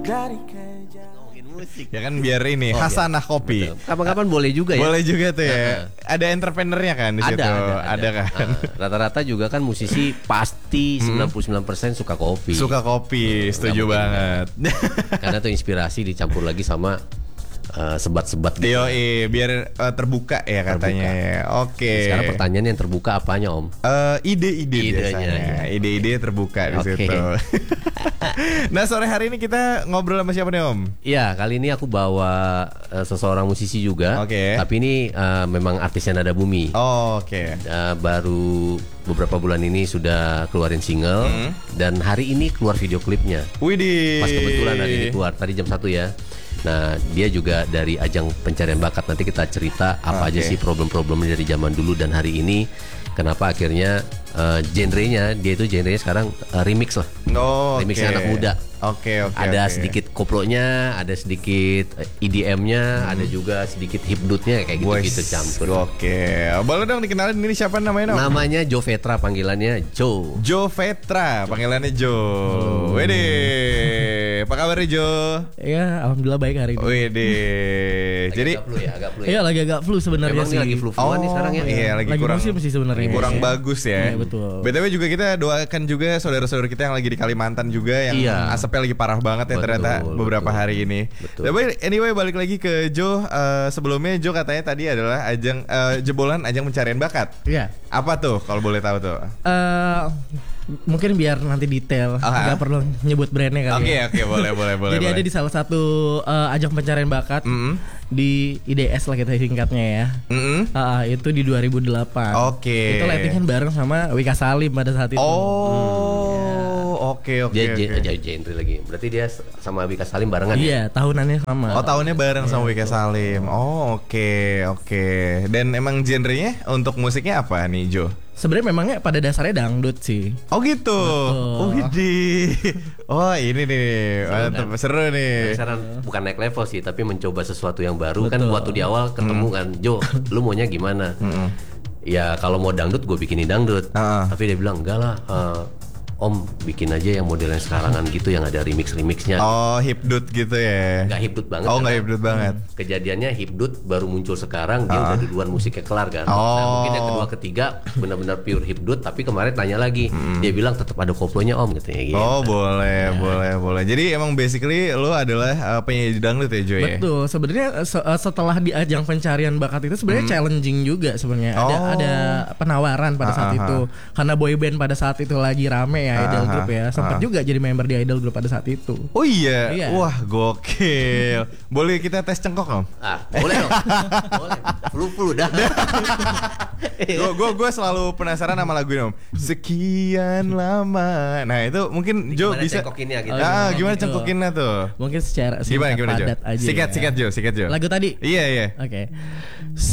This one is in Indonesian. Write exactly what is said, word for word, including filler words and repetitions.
Ngomongin musik. Ya kan biar ini Oh, Hasanah Kopi. Betul. Kapan-kapan boleh juga ya. Boleh juga tuh ya. Uh-uh. Ada entrepreneurnya kan di Ada, situ. ada, Ada, ada. kan. Uh, rata-rata juga kan musisi pasti sembilan puluh sembilan persen suka kopi. Suka kopi, setuju mungkin banget. Karena tuh inspirasi dicampur lagi sama uh, sebat-sebat gitu. Yoi, biar uh, terbuka ya katanya. Terbuka. Ya. Oke. Sekarang pertanyaan yang terbuka apanya, Om? Eh, ide-ide Idenya, biasanya. ya. Ide-ide terbuka di Oke. situ. Nah, sore hari ini kita ngobrol sama siapa nih, Om? Iya, kali ini aku bawa uh, seseorang musisi juga. Oke. Tapi ini uh, memang artisnya Nada Bumi. Oh, oke. Uh, baru beberapa bulan ini sudah keluarin single Hmm. dan hari ini keluar video klipnya. Widih. Pas kebetulan hari ini keluar tadi jam satu ya. Nah, dia juga dari ajang pencarian bakat. Nanti kita cerita apa Oke. aja sih problem-problemnya dari zaman dulu dan hari ini. Kenapa akhirnya uh, genrenya dia itu genrenya sekarang uh, remix lah. Oh, Remixnya oke. anak muda. Oke, oke. Ada oke. sedikit koplonya, ada sedikit E D M-nya, ada juga sedikit hipdutnya kayak gitu-gitu Wes, campur. Oke. Boleh dong dikenalin ini siapa namanya, Om? Namanya Jo Vetra, panggilannya Jo. Jo Vetra, panggilannya Jo. Wede. Apa kabar Jo? Ya, alhamdulillah baik hari ini. Wede. Agak Jadi agak flu ya, agak flu ya. Iya, lagi agak flu sebenarnya Emang sih. ini lagi flu-fluan nih sekarang ya. Iya, lagi, Lagi kurang musim sih sebenarnya. kurang Iya. bagus ya. Iya, betul. B T W juga kita doakan juga saudara-saudara kita yang lagi di Kalimantan juga yang Iya. asapnya lagi parah banget ya Betul, ternyata beberapa betul. hari ini. Betul. Tapi anyway balik lagi ke Jo. Eh, sebelumnya Jo katanya tadi adalah ajang eh, jebolan ajang pencarian bakat. Iya. Apa tuh kalau boleh tahu tuh? Eh, mungkin biar nanti detail, Aha. nggak perlu nyebut brandnya kali. Oke ya. oke boleh boleh boleh. Jadi boleh. ada di salah satu eh, ajang pencarian bakat Mm-mm. di I D S lah kita singkatnya ya. Mm-mm. Ah, itu di dua ribu delapan. Oke. Itu lighting bareng sama Wika Salim pada saat itu. Oh, oke oke. Dia oke. gen- dia genre lagi. Berarti dia sama Wika Salim barengan ya? Iya, tahunannya sama. Oh tahunnya bareng sama Wika Salim. Oh oke oke. Dan emang genrenya untuk musiknya apa nih Jo? Sebenarnya memangnya pada dasarnya dangdut sih. Oh gitu. Betul. Oh widih. Oh ini nih mantap seru nih. Penasaran, bukan naik level sih, tapi mencoba sesuatu yang baru. Kan Betul. waktu di awal ketemu kan, Jo, lu maunya gimana? Ya kalau mau dangdut gue bikinin dangdut. Ah. Tapi dia bilang enggak lah, eh, Om bikin aja yang modelnya sekarangan gitu, yang ada remix-remixnya. Oh hipdut gitu ya. Nggak hipdut banget. Oh nggak karena hipdut banget. Kejadiannya hipdut baru muncul sekarang, dia udah duluan musiknya kelar kan. Nah, Oh. mungkin yang kedua ketiga benar-benar pure hipdut, tapi kemarin tanya lagi, dia bilang tetap ada koplonya Om katanya gitu. Oh boleh boleh boleh. Jadi emang basically lu adalah uh, penyanyi dangdut ya Jo ya. Betul, sebenarnya se- eh, setelah di ajang pencarian bakat itu sebenarnya challenging juga sebenarnya. Ada Oh. ada penawaran pada Ah, saat ah, itu. Karena boy band pada saat itu lagi rame ya, idol Ah, group ya. Sempat ah. juga jadi member di idol group pada saat itu. Oh iya. Iya. Wah gokil. Boleh kita tes cengkok Om? Ah, boleh dong. Boleh. Flu-flu dah. Gue gue gue selalu penasaran sama lagu ini Om. Sekian lama. Nah itu mungkin Jo Gimana bisa. cengkokinnya gitu? Ah Oh, gimana gitu. cengkokinnya tuh? Mungkin secara Gimana singkat gimana Jo? padat aja. Sikat ya. sikat Jo, sikat Jo. Lagu tadi. Iya iya. Oke.